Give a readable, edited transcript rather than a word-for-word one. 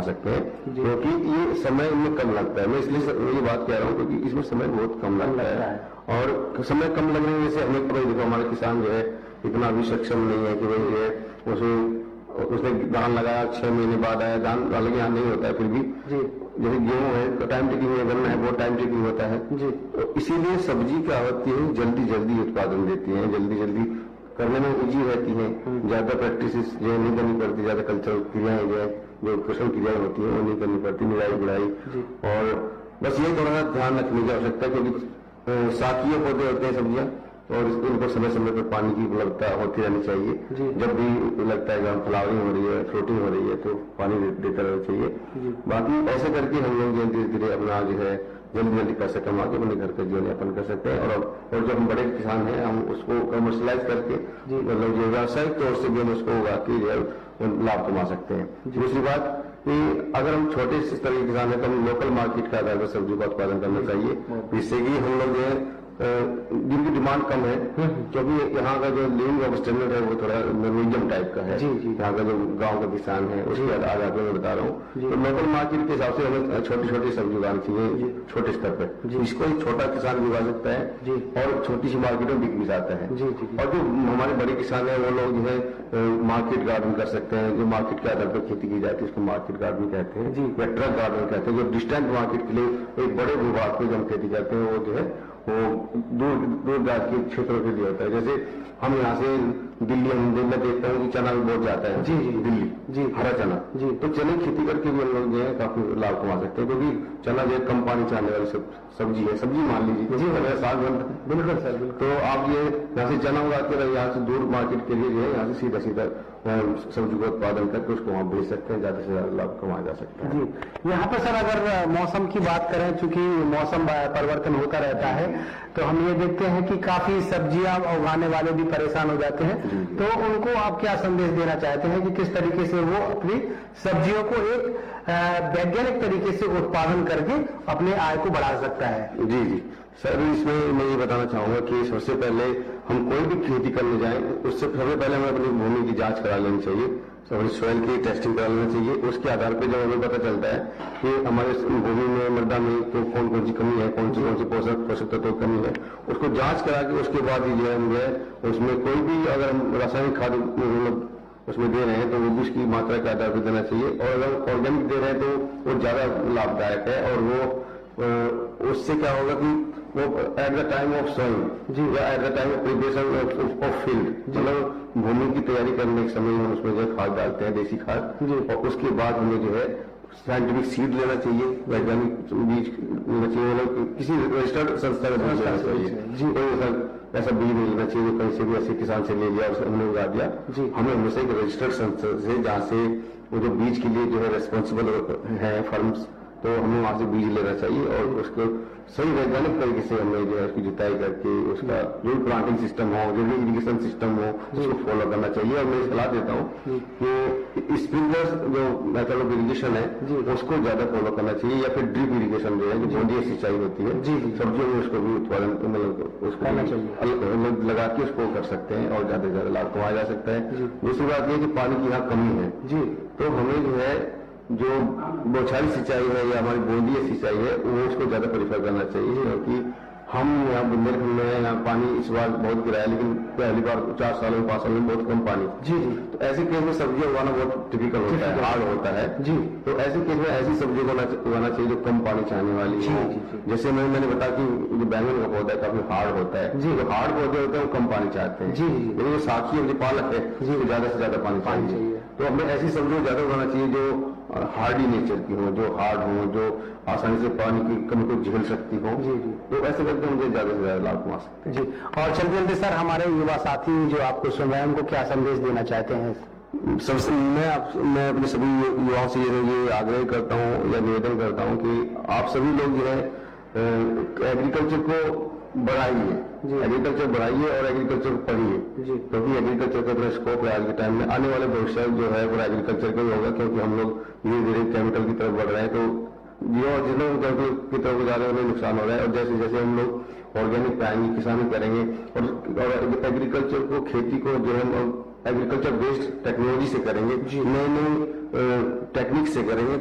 सकते हैं, क्योंकि ये समय इनमें कम लगता है। मैं इसलिए ये बात कह रहा हूँ क्योंकि इसमें समय बहुत कम लगता है, और समय कम लगने से हमें पता, देखो हमारे किसान जो है इतना भी सक्षम नहीं है कि भाई जो है उसने धान लगाया 6 महीने बाद आया धान, हालांकि यहाँ नहीं होता है फिर भी, जैसे गेहूं है टाइम टेकिंग है, गन्ना है बहुत टाइम टेकिंग होता है। तो इसीलिए सब्जी क्या होती है जल्दी जल्दी उत्पादन देती है, जल्दी जल्दी करने में ईजी रहती है, ज्यादा प्रैक्टिस जो है नहीं करनी पड़ती, ज्यादा कल्चरल क्रियाएं जो है जो कृषि क्रियाएं होती है वो नहीं करनी पड़ती, निराई गुड़ाई, और बस ये थोड़ा सा ध्यान रखने की आवश्यकता है, क्योंकि शाकीय पौधे होते हैं सब्जियां, और इनको समय समय पर पानी की उपलब्धता होती रहनी चाहिए। जब भी लगता है कि फ्लावरिंग हो रही है, फ्रूटिंग हो रही है, तो पानी देता रहना चाहिए। बाकी ऐसे करके हम लोग धीरे धीरे अपना जो है जल्दी जल्दी पैसा कमा के अपने घर का जीवन यापन कर सकते हैं, और जो हम बड़े किसान हैं हम उसको कमर्शलाइज करके मतलब जो व्यावसायिक तौर से भी हम उसको उगा के जो है लाभ कमा सकते हैं। दूसरी बात कि अगर हम छोटे स्तर के किसान हैं तो हम लोकल मार्केट का आधार पर सब्जी का उत्पादन करना चाहिए, जिससे कि हम लोग जो है जिनकी डिमांड कम है, क्योंकि यहाँ का जो लिविंग ऑफ स्टैंडर्ड है वो थोड़ा मीडियम टाइप का है। यहाँ का जो गांव का किसान है उसके आधार पर मैं बता रहा हूँ, तो लोकल मार्केट के हिसाब से हमें छोटी छोटी सब्जी उगानी चाहिए छोटे स्तर पर। इसको एक छोटा किसान भी उगा सकता है और छोटी सी मार्केट में बिक भी जाता है। और जो हमारे बड़े किसान है वो लोग जो है मार्केट गार्डन कर सकते हैं, जो मार्केट के आधार पर खेती की जाती है उसको मार्केट गार्डन कहते हैं या ट्रक गार्डन कहते हैं। जो डिस्टेंट मार्केट के लिए एक बड़े भूभाग पे जो हम खेती करते हैं वो जो है वो दूर दूर के क्षेत्रों के लिए होता है। जैसे हम यहाँ से दिल्ली में देखता हूँ कि चना भी बहुत जाता है दिल्ली, हरा चना, तो चने की खेती करके भी हम लोग जो है काफी लाभ कमा सकते हैं, क्योंकि चना जो कम पानी चाहने वाली सब्जी है, सब्जी मान लीजिए साग बनता है। बिल्कुल सर, तो आप ये यहाँ से चना उगाते रहे, यहाँ से दूर मार्केट के लिए जो है यहाँ से सीधा सीधा सब्जी का उत्पादन करके उसको वहाँ बेच सकते हैं, ज्यादा से ज्यादा लाभ कमाया जा सकता है। यहाँ पर सर अगर मौसम की बात करें, चूंकि मौसम परिवर्तन होता रहता है, तो हम ये देखते हैं कि काफी सब्जियां उगाने वाले भी परेशान हो जाते हैं, तो उनको आप क्या संदेश देना चाहते हैं कि किस तरीके से वो अपनी सब्जियों को एक वैज्ञानिक तरीके से उत्पादन करके अपने आय को बढ़ा सकता है? जी सर, इसमें मैं ये बताना चाहूंगा कि सबसे पहले हम कोई भी खेती करने जाएं उससे सबसे पहले हमें अपनी भूमि की जांच करा लेनी चाहिए, अपनी सॉइल की टेस्टिंग करा लेना चाहिए। उसके आधार पर जब हमें पता चलता है कि हमारे भूमि में मृदा में तो कौन कौन सी कमी है, कौन सी पोषक तत्वों की कमी है, उसको जांच करा के उसके बाद ही जो है उसमें कोई भी अगर हम रासायनिक खाद मतलब उसमें दे रहे हैं तो वो भी उसकी मात्रा के आधार पर देना चाहिए, और अगर ऑर्गेनिक दे रहे हैं तो वो ज्यादा लाभदायक है। और वो उससे क्या होगा कि वो at the time of sowing या at the time of preparation of field, मतलब भूमि की तैयारी करने के समय हम उसमें जो खाद डालते हैं देसी खाद, और उसके बाद हमें जो है साइंटिफिक सीड लेना चाहिए, वैज्ञानिक बीज लेना चाहिए, मतलब किसी रजिस्टर्ड संस्था का बीज लेना चाहिए। ऐसा बीज नहीं लेना चाहिए जो कहीं से भी ऐसे किसान से ले लिया उसे हमने उगा दिया। हमें हमेशा एक रजिस्टर्ड संस्था से, जहाँ से वो जो बीज के लिए जो है रेस्पॉन्सिबल है फर्म्स, तो हमें वहां से बीज लेना चाहिए और उसको सही वैज्ञानिक तरीके से हमें जो है उसकी जुताई करके उसका जो भी प्लांटिंग सिस्टम हो, जो भी इरिगेशन सिस्टम हो, उसको फॉलो करना चाहिए। और मैं सलाह देता हूँ कि स्प्रिंकलर जो मेथड ऑफ इरिगेशन है उसको ज्यादा फॉलो करना चाहिए, या फिर ड्रिप इरिगेशन जो है जो बूंदी सिंचाई होती है सब्जियों में, उसको भी उत्पादन मतलब उसको लगा के उसको कर सकते हैं और ज्यादा से ज्यादा लाभ कमाया जा सकता है। दूसरी बात यह कि पानी की यहाँ कमी है तो हमें जो है जो बौछारी सिंचाई है या हमारी बूंदी सिंचाई है वो उसको ज्यादा प्रेफर करना चाहिए, क्योंकि हम यहाँ बुंदेलखंड में यहाँ पानी इस बार बहुत गिरा है, लेकिन पहली बार 4 सालों में 5 सालों में बहुत कम पानी। तो ऐसे केस में सब्जियां उगाना बहुत टिपिकल होता है, हार्ड होता है। तो ऐसे केस में ऐसी सब्जियों को उगाना चाहिए जो कम पानी चाहने वाली है। जैसे मैंने बताया कि जो बैंगन का पौधा है काफी हार्ड होता है, जो हार्ड पौधे होते हैं वो कम पानी चाहते हैं, लेकिन जो साखी जो पालक है उसको ज्यादा से ज्यादा पानी चाहिए। तो हमें ऐसी सब्जियों ज्यादा उगाना चाहिए जो हार्डी नेचर की हो, जो हार्ड हो, जो आसानी से पानी की कमी को झेल सकती हो। तो ऐसे करके हम ज्यादा से ज्यादा लाभ कमा सकते हैं। और चलते चलते सर हमारे युवा साथी जो आपको सुन रहे हैं उनको क्या संदेश देना चाहते हैं? सबसे मैं अपने सभी युवाओं से ये आग्रह करता हूँ या निवेदन करता हूँ कि आप सभी लोग जो है एग्रीकल्चर को बढ़ाइए, एग्रीकल्चर बढ़ाइए और एग्रीकल्चर को पढ़िए, क्योंकि एग्रीकल्चर का अपना स्कोप है आज के टाइम में। आने वाले भविष्य जो है वो एग्रीकल्चर का ही होगा, क्योंकि हम लोग धीरे धीरे केमिकल की तरफ बढ़ रहे हैं, तो जितने केमिकल की तरफ जा रहे हैं उन्हें नुकसान हो रहा है। और जैसे जैसे हम लोग ऑर्गेनिक पाएंगे, किसानी करेंगे और एग्रीकल्चर को, खेती को जो है एग्रीकल्चर बेस्ड टेक्नोलॉजी से करेंगे, नई नई टेक्निक से करेंगे,